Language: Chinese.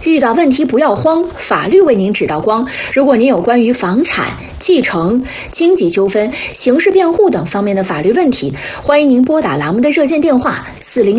遇到问题不要慌，法律为您指道光。如果您有关于房产、继承、经济纠纷、刑事辩护等方面的法律问题，欢迎您拨打栏目的热线电话40。